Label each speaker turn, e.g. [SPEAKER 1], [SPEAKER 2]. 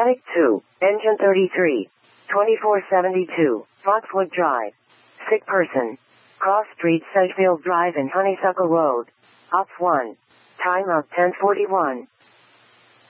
[SPEAKER 1] Mechanic 2, Engine 33, 2472, Foxwood Drive. Sick person. Cross Street, Sedgefield Drive and Honeysuckle Road. Ops 1. Time of 10:41.